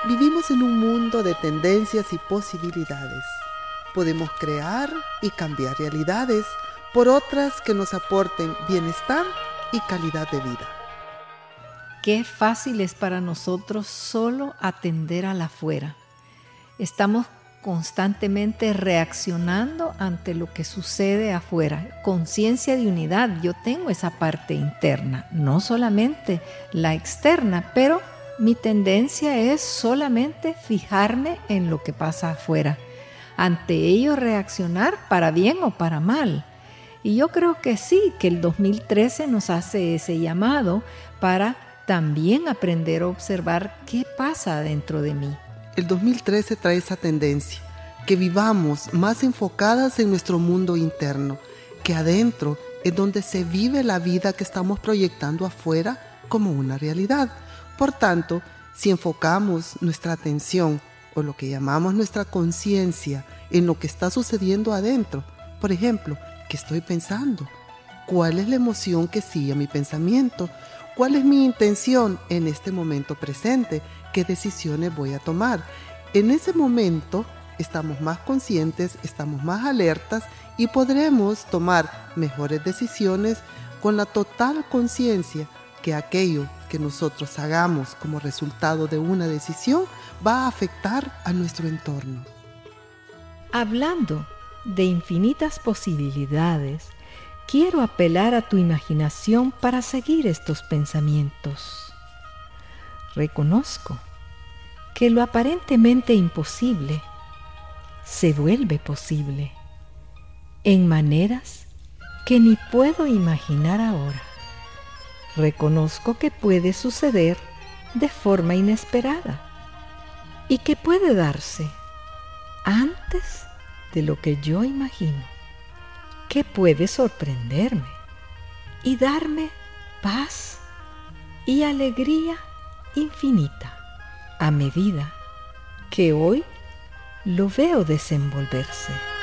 Vivimos en un mundo de tendencias y posibilidades. Podemos crear y cambiar realidades por otras que nos aporten bienestar y calidad de vida. Qué fácil es para nosotros solo atender al afuera. Estamos constantemente reaccionando ante lo que sucede afuera. Conciencia de unidad, yo tengo esa parte interna, no solamente la externa, pero mi tendencia es solamente fijarme en lo que pasa afuera. Ante ello reaccionar para bien o para mal. Y yo creo que sí, que el 2013 nos hace ese llamado para también aprender a observar qué pasa dentro de mí. El 2013 trae esa tendencia, que vivamos más enfocadas en nuestro mundo interno, que adentro es donde se vive la vida que estamos proyectando afuera como una realidad. Por tanto, si enfocamos nuestra atención o lo que llamamos nuestra conciencia en lo que está sucediendo adentro, por ejemplo, ¿qué estoy pensando? ¿Cuál es la emoción que sigue a mi pensamiento? ¿Cuál es mi intención en este momento presente? ¿Qué decisiones voy a tomar? En ese momento estamos más conscientes, estamos más alertas y podremos tomar mejores decisiones con la total conciencia que aquello que nosotros hagamos como resultado de una decisión va a afectar a nuestro entorno. Hablando de infinitas posibilidades, quiero apelar a tu imaginación para seguir estos pensamientos. Reconozco que lo aparentemente imposible se vuelve posible en maneras que ni puedo imaginar ahora. Reconozco que puede suceder de forma inesperada y que puede darse antes de lo que yo imagino, que puede sorprenderme y darme paz y alegría infinita a medida que hoy lo veo desenvolverse.